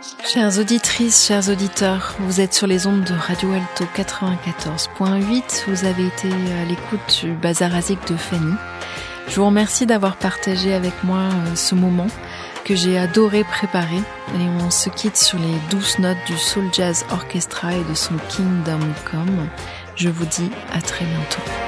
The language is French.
Chères auditrices, chers auditeurs, vous êtes sur les ondes de Radio Alto 94.8. Vous avez été à l'écoute du Bazar Azik de Fanny. Je vous remercie d'avoir partagé avec moi ce moment que j'ai adoré préparer. Et on se quitte sur les douces notes du Soul Jazz Orchestra et de son Kingdom Come. Je vous dis à très bientôt.